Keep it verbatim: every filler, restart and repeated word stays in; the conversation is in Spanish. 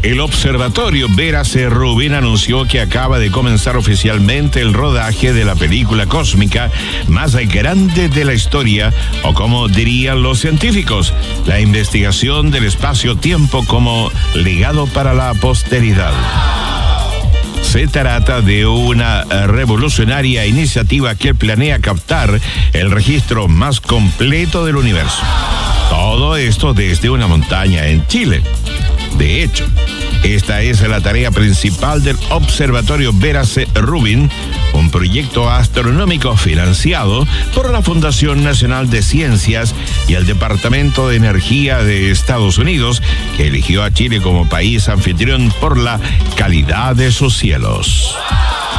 El Observatorio Vera C. Rubin anunció que acaba de comenzar oficialmente el rodaje de la película cósmica más grande de la historia, o como dirían los científicos, la investigación del espacio-tiempo como legado para la posteridad. Se trata de una revolucionaria iniciativa que planea captar el registro más completo del universo. Todo esto desde una montaña en Chile. De hecho, esta es la tarea principal del Observatorio Vera C. Rubin, un proyecto astronómico financiado por la Fundación Nacional de Ciencias y el Departamento de Energía de Estados Unidos, que eligió a Chile como país anfitrión por la calidad de sus cielos.